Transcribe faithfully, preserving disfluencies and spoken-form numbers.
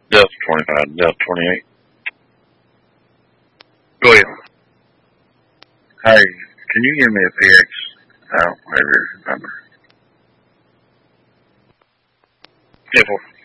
Delta twenty-five, Delta twenty-eight. Go ahead. Hey, can you give me a P X? Oh, maybe it's a number. Yeah, four.